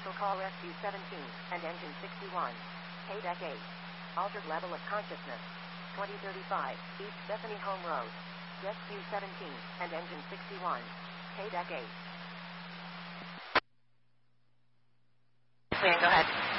Special call SQ-17 and engine 61. Deck 8. Altered level of consciousness. 2035 East Stephanie Home Road. SQ-17 and engine 61. Deck 8. Go ahead.